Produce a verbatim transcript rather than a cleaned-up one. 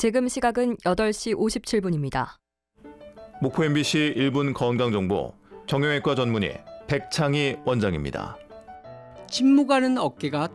지금 시각은 여덟 시 오십칠 분입니다. 목포 엠비씨 일 분 건강정보 정형외과 전문의 백창희 원장입니다. 침묵하는 어깨가